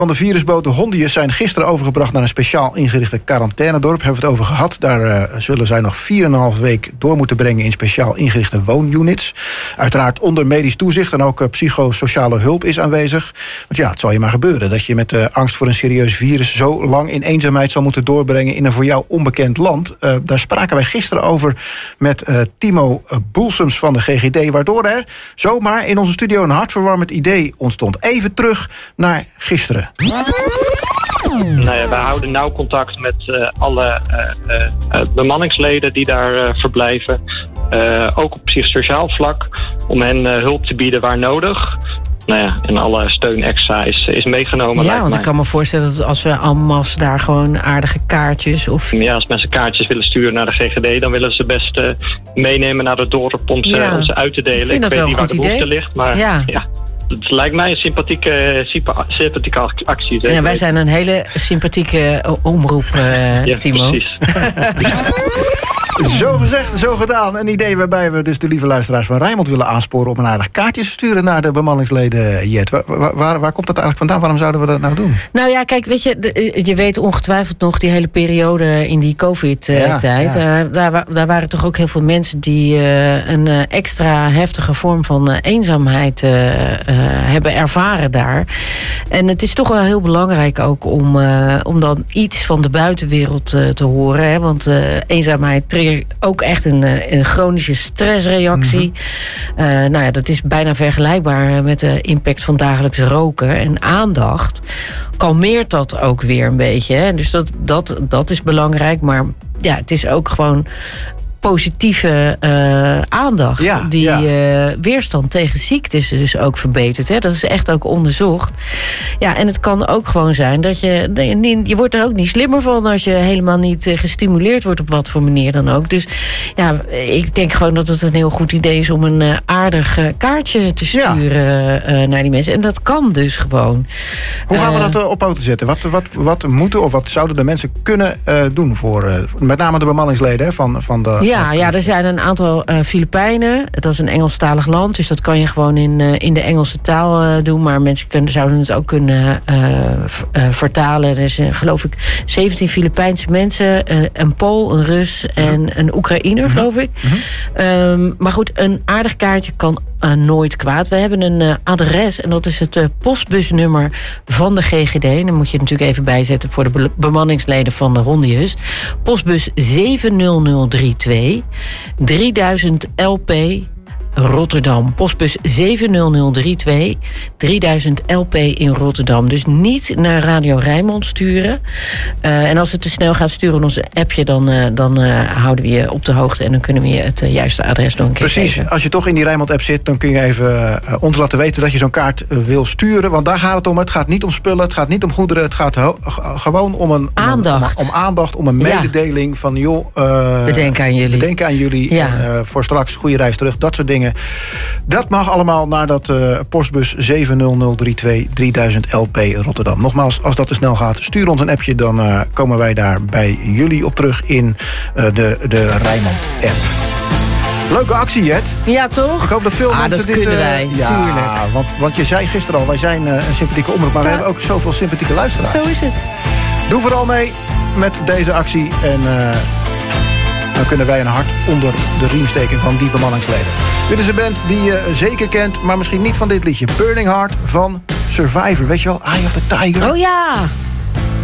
Van de virusboot de Hondius zijn gisteren overgebracht naar een speciaal ingerichte quarantainedorp. Hebben we het over gehad. Daar zullen zij nog 4,5 week door moeten brengen in speciaal ingerichte woonunits. Uiteraard onder medisch toezicht en ook psychosociale hulp is aanwezig. Want ja, het zal je maar gebeuren dat je met de angst voor een serieus virus zo lang in eenzaamheid zal moeten doorbrengen in een voor jou onbekend land. Daar spraken wij gisteren over met Timo Boelsems van de GGD, waardoor er zomaar in onze studio een hartverwarmend idee ontstond. Even terug naar gisteren. Nou ja, wij houden nauw contact met alle bemanningsleden die daar verblijven. Ook op psychosociaal vlak, om hen hulp te bieden waar nodig. Nou ja, en alle steun extra is meegenomen. Ja, want ik kan me voorstellen dat als we allemaal daar gewoon aardige kaartjes of... Ja, als mensen kaartjes willen sturen naar de GGD, dan willen ze best meenemen naar het dorp om ze uit te delen. Ik weet niet waar de behoefte ligt, maar ja. Het lijkt mij een sympathieke actie. Ja, wij zijn een hele sympathieke omroep, Timo. Precies. Zo gezegd, zo gedaan. Een idee waarbij we dus de lieve luisteraars van Rijnmond willen aansporen om een aardig kaartje te sturen naar de bemanningsleden. Jet, waar komt dat eigenlijk vandaan? Waarom zouden we dat nou doen? Nou ja, kijk, weet je, je weet ongetwijfeld nog die hele periode in die COVID-tijd. Ja. Daar waren toch ook heel veel mensen die een extra heftige vorm van eenzaamheid hebben ervaren daar. En het is toch wel heel belangrijk ook om dan iets van de buitenwereld te horen. Hè? Want eenzaamheid triggert ook echt een chronische stressreactie. Nou ja, dat is bijna vergelijkbaar met de impact van dagelijks roken. En aandacht kalmeert dat ook weer een beetje. Hè? Dus dat is belangrijk. Maar ja, het is ook gewoon positieve aandacht die weerstand tegen ziektes dus ook verbetert. Hè? Dat is echt ook onderzocht. Ja, en het kan ook gewoon zijn dat je wordt er ook niet slimmer van als je helemaal niet gestimuleerd wordt op wat voor manier dan ook. Dus ja, ik denk gewoon dat het een heel goed idee is om een aardig kaartje te sturen naar die mensen. En dat kan dus gewoon. Hoe gaan we dat op poten zetten? Wat moeten of wat zouden de mensen kunnen doen voor met name de bemanningsleden van de... Ja, er zijn een aantal Filipijnen. Dat is een Engelstalig land, dus dat kan je gewoon in de Engelse taal doen. Maar mensen zouden het ook kunnen vertalen. Er zijn, geloof ik, 17 Filipijnse mensen. Een Pool, een Rus en een Oekraïner, geloof ik. Maar goed, een aardig kaartje kan nooit kwaad. We hebben een adres en dat is het postbusnummer van de GGD. Dan moet je het natuurlijk even bijzetten voor de bemanningsleden van de Hondius. Postbus 70032 3000 LP Rotterdam. Postbus 70032 3000 LP in Rotterdam. Dus niet naar Radio Rijnmond sturen. En als het te snel gaat, sturen we ons appje, dan houden we je op de hoogte en dan kunnen we je het juiste adres nog een keer Precies, geven. Als je toch in die Rijnmond-app zit, dan kun je even ons laten weten dat je zo'n kaart wil sturen. Want daar gaat het om. Het gaat niet om spullen, het gaat niet om goederen. Het gaat gewoon om aandacht, om een mededeling van joh... we denken aan jullie. En, voor straks goede reis terug, dat soort dingen. Dat mag allemaal naar dat postbus 70032 3000 LP Rotterdam. Nogmaals, als dat te snel gaat, stuur ons een appje. Dan komen wij daar bij jullie op terug in de Rijnmond-app. Leuke actie, Jet. Ja, toch? Ik hoop dat veel mensen dat dit... kunnen wij, tuurlijk. Want je zei gisteren al, wij zijn een sympathieke omroep, maar we hebben ook zoveel sympathieke luisteraars. Zo is het. Doe vooral mee met deze actie en... dan kunnen wij een hart onder de riem steken van die bemanningsleden. Dit is een band die je zeker kent, maar misschien niet van dit liedje. Burning Heart van Survivor. Weet je wel? Eye of the Tiger. Oh ja!